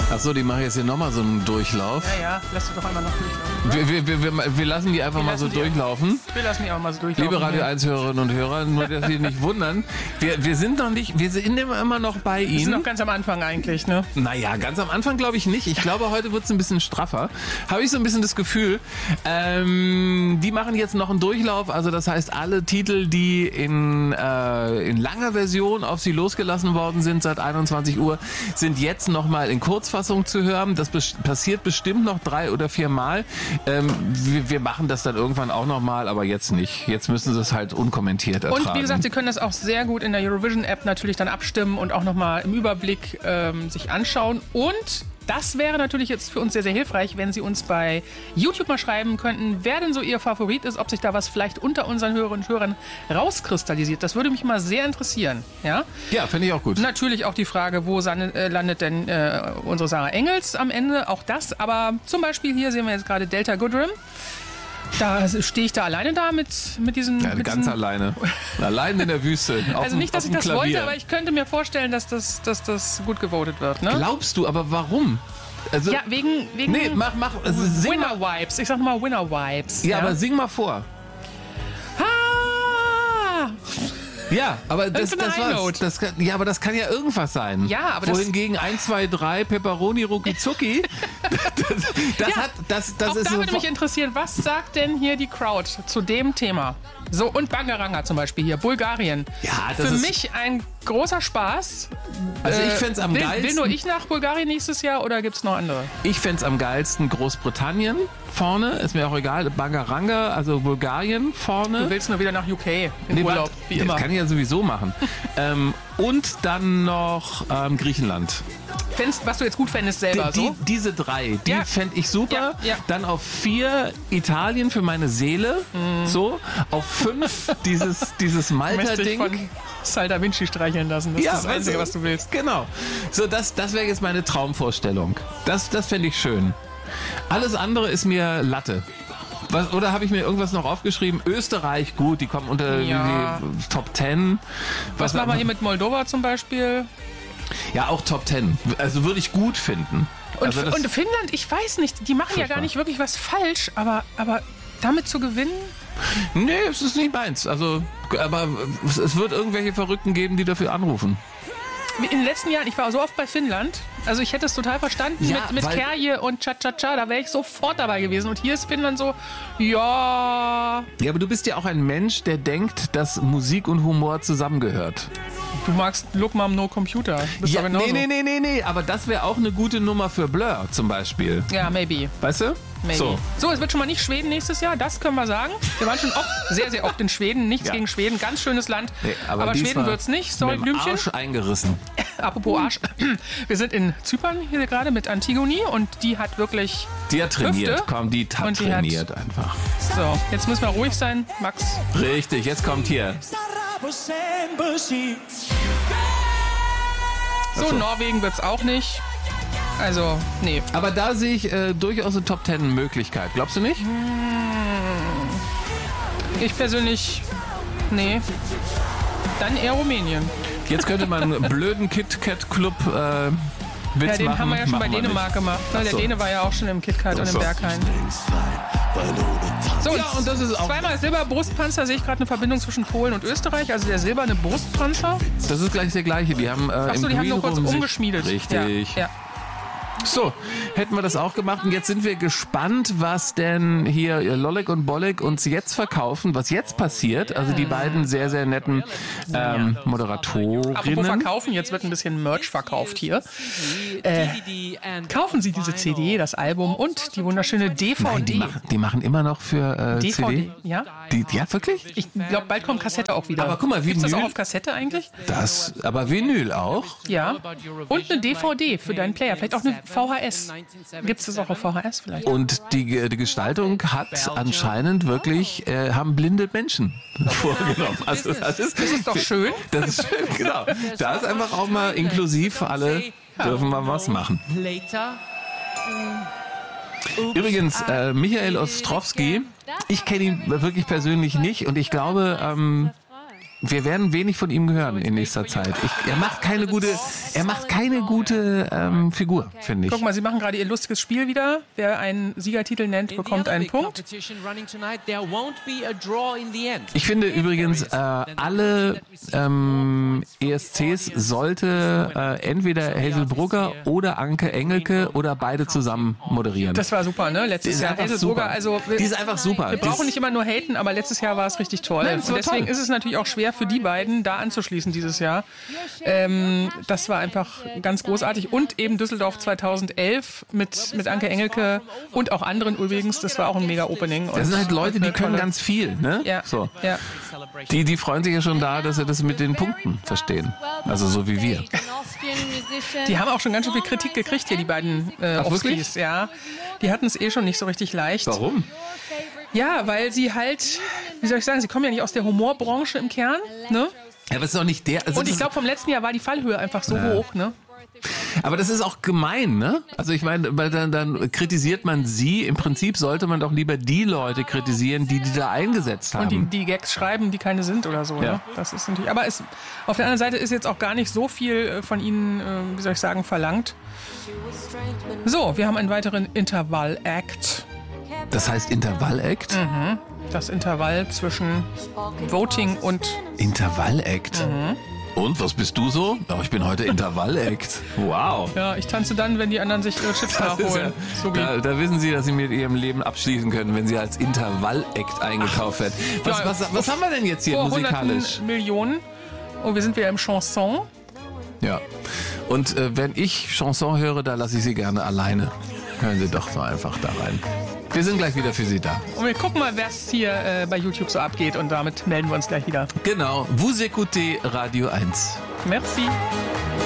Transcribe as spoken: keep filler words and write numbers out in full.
Achso, die machen jetzt hier nochmal so einen Durchlauf. Ja, ja, lass du doch einmal noch durchlaufen. Wir, wir, wir, wir lassen die einfach wir mal so durchlaufen. Wir lassen die auch mal so durchlaufen. Liebe Radio eins Hörerinnen und Hörer, nur dass Sie nicht wundern. Wir, wir sind noch nicht, wir sind immer noch bei Ihnen. Wir sind noch ganz am Anfang eigentlich, ne? Naja, ganz am Anfang glaube ich nicht. Ich glaube, heute wird es ein bisschen straffer. Habe ich so ein bisschen das Gefühl. Ähm, die machen jetzt noch einen Durchlauf. Also das heißt, alle Titel, die in, äh, in langer Version auf Sie losgelassen worden sind seit einundzwanzig Uhr, sind jetzt nochmal in Kurzfassung zu hören. Das bes- passiert bestimmt noch drei oder vier Mal. Ähm, wir, wir machen das dann irgendwann auch nochmal, aber jetzt nicht. Jetzt müssen Sie es halt unkommentiert ertragen. Und wie gesagt, Sie können das auch sehr gut in der Eurovision-App natürlich dann abstimmen und auch nochmal im Überblick ähm, sich anschauen. Und das wäre natürlich jetzt für uns sehr, sehr hilfreich, wenn Sie uns bei YouTube mal schreiben könnten, wer denn so Ihr Favorit ist, ob sich da was vielleicht unter unseren Hörerinnen und Hörern rauskristallisiert. Das würde mich mal sehr interessieren. Ja, ja, finde ich auch gut. Natürlich auch die Frage, wo san- äh, landet denn äh, unsere Sarah Engels am Ende, auch das. Aber zum Beispiel hier sehen wir jetzt gerade Delta Goodrem. Da stehe ich da alleine da mit, mit diesen... Ja, mit ganz diesen alleine. Allein in der Wüste. Also dem, nicht, dass ich das Klavier. wollte, aber ich könnte mir vorstellen, dass das, dass das gut gewotet wird. Ne? Glaubst du, aber warum? Also, ja, wegen, wegen nee, mach, mach, also Winner-Vibes. Ich sag mal Winner-Vibes. Ja, ja, aber sing mal vor. Ah! Ja, aber das, das, das war's. Das kann, ja, aber das kann ja irgendwas sein. Ja, aber das wohingegen eins, zwei, drei Pepperoni Rucki Zucki, das, das ja, hat, das, das auch ist da so würde mich interessieren, was sagt denn hier die Crowd zu dem Thema? So, und Bangaranga zum Beispiel hier, Bulgarien. Ja, das Für ist mich ein großer Spaß. Also ich fänd's am will, geilsten. Will nur ich nach Bulgarien nächstes Jahr oder gibt's noch andere? Ich fänd's am geilsten Großbritannien vorne, ist mir auch egal, Bangaranga, also Bulgarien vorne. Du willst nur wieder nach U K in Nee, Urlaub, wart, wie immer. Das kann ich ja sowieso machen. ähm, und dann noch ähm, Griechenland. Fändest, was du jetzt gut fändest selber, die, so? die, diese drei, die Ja. fände ich super. Ja, ja. Dann auf vier Italien für meine Seele. Mhm. So. Auf fünf dieses, dieses Du möchtest dich Malta-Ding. von Sal da Vinci streicheln lassen. Das Ja, ist das Einzige, also, was du willst. Genau. So, das, das wäre jetzt meine Traumvorstellung. Das, das fände ich schön. Alles andere ist mir Latte. Was, oder habe ich mir irgendwas noch aufgeschrieben? Österreich, gut, die kommen unter Ja. die Top Ten. Was, was machen wir hier mit Moldova zum Beispiel? Ja, auch Top Ten. Also würde ich gut finden. Und, also das, und Finnland, ich weiß nicht, die machen ja Furchtbar. gar nicht wirklich was falsch, aber, aber damit zu gewinnen? nee, es ist nicht meins. Also, aber es, es wird irgendwelche Verrückten geben, die dafür anrufen. In den letzten Jahren, ich war so oft bei Finnland, also ich hätte es total verstanden Ja, mit, mit weil- Kärje und Cha-Cha-Cha, da wäre ich sofort dabei gewesen. Und hier ist Finnland so, ja, Ja, aber du bist ja auch ein Mensch, der denkt, dass Musik und Humor zusammengehört. du magst Look Mom No Computer. Bist Ja, doch nee, genauso. nee, nee, nee, nee, aber das wäre auch eine gute Nummer für Blur zum Beispiel. Ja, maybe. Weißt du? Maybe. So. so, es wird schon mal nicht Schweden nächstes Jahr, das können wir sagen. Wir waren schon oft, sehr, sehr oft in Schweden. Nichts Ja. gegen Schweden, ganz schönes Land. Nee, aber aber Schweden diesmal wird's nicht. Sorry, mit dem Blümchen. Arsch eingerissen. Apropos Arsch. Wir sind in Zypern hier gerade mit Antigone und die hat wirklich... Die hat trainiert, Hüfte. komm, die hat Und die hat- trainiert einfach. So, jetzt müssen wir ruhig sein, Max. Richtig, jetzt kommt hier. So, Ach so. Norwegen wird's auch nicht. Also, nee. Aber da sehe ich äh, durchaus eine Top Ten Möglichkeit. Glaubst du nicht? Ich persönlich, nee. Dann eher Rumänien. Jetzt könnte man einen blöden Kit Kat Club äh, Witz Ja, den machen. haben wir ja schon Machen bei wir Dänemark nicht. gemacht. Ne? Ach Der so. Däne war ja auch schon im KitKat Ach und im so. Berghain. So, Ja, und das ist auch- zweimal Silberbrustpanzer, sehe ich gerade eine Verbindung zwischen Polen und Österreich. Also der silberne Brustpanzer. Das ist gleich der gleiche. Die haben äh, Achso, im die haben nur Green kurz Room sich- umgeschmiedet. Richtig. Ja, ja. So, hätten wir das auch gemacht. Und jetzt sind wir gespannt, was denn hier Lollek und Bollek uns jetzt verkaufen, was jetzt passiert. Also die beiden sehr, sehr netten ähm, Apropos Moderatorinnen. verkaufen, jetzt wird ein bisschen Merch verkauft hier. Äh, kaufen Sie diese C D, das Album und die wunderschöne D V D. Nein, die, machen, die machen immer noch für äh, D V D, C D. ja? Die, ja, wirklich? Ich glaube, bald kommt Kassette auch wieder. Aber guck mal, Gibt's das Vinyl- auch auf Kassette eigentlich? Das, aber Vinyl auch. Ja. Und eine D V D für deinen Player. Vielleicht auch eine V H S. Gibt es das auch auf V H S vielleicht? Und die, die Gestaltung hat anscheinend wirklich, äh, haben blinde Menschen vorgenommen. Also das ist, Das ist doch schön. Das ist schön, genau. Da ist einfach auch mal inklusiv, alle dürfen mal was machen. Übrigens, äh, Michael Ostrowski, ich kenne ihn wirklich persönlich nicht und ich glaube, ähm, wir werden wenig von ihm hören in nächster Zeit. Ich, er macht keine gute, er macht keine gute ähm, Figur, finde ich. Guck mal, sie machen gerade ihr lustiges Spiel wieder. Wer einen Siegertitel nennt, bekommt einen Punkt. Ich finde übrigens, äh, alle ähm, E S Cs sollte äh, entweder Hazel Brugger oder Anke Engelke oder beide zusammen moderieren. Das war super, ne? Letztes Jahr. Hazel Brugger, also die ist einfach super. Wir brauchen nicht immer nur haten, aber letztes Jahr war es richtig toll. Nein, und deswegen toll. ist es natürlich auch schwer für die beiden, da anzuschließen dieses Jahr. Ähm, das war einfach ganz großartig. Und eben Düsseldorf zweitausendelf mit, mit Anke Engelke und auch anderen übrigens. Das war auch ein Mega-Opening. Das sind halt Leute, die können ganz viel, ne? Ja. So. Ja. Die, die freuen sich ja schon da, dass sie das mit den Punkten verstehen. Also so wie wir. Die haben auch schon ganz schön viel Kritik gekriegt hier, die beiden äh, Ach, Offskis, wirklich? ja. Die hatten es eh schon nicht so richtig leicht. Warum? Ja, weil sie halt, wie soll ich sagen, sie kommen ja nicht aus der Humorbranche im Kern, ne? Ja, aber es ist doch nicht der. Also Und ich glaube, vom letzten Jahr war die Fallhöhe einfach so Ja. hoch, ne? Aber das ist auch gemein, ne? Also ich meine, weil dann, dann kritisiert man sie. Im Prinzip sollte man doch lieber die Leute kritisieren, die die da eingesetzt haben. Und die, die Gags schreiben, die keine sind oder so, Ja. ne? Das ist natürlich. Aber es, auf der anderen Seite ist jetzt auch gar nicht so viel äh, von ihnen, äh, wie soll ich sagen, verlangt. So, wir haben einen weiteren Intervall-Act. Das heißt Intervall-Act? Mhm. Das Intervall zwischen Voting und Intervall-Act? Mhm. Und, was bist du so? Oh, ich bin heute Intervall-Act. Wow. ja, ich tanze dann, wenn die anderen sich ihre Chips Das ist nachholen. ja, So wie da, da wissen Sie, dass Sie mit Ihrem Leben abschließen können, wenn Sie als Intervall-Act eingekauft werden. Was, Ja, was, was haben wir denn jetzt hier vor musikalisch? hunderten Millionen. Oh, wir sind wieder im Chanson. Ja. Und äh, wenn ich Chanson höre, da lasse ich Sie gerne alleine. Hören Sie doch so einfach da rein. Wir sind gleich wieder für Sie da. Und wir gucken mal, was hier äh, bei YouTube so abgeht. Und damit melden wir uns gleich wieder. Genau. Vous écoutez Radio eins. Merci.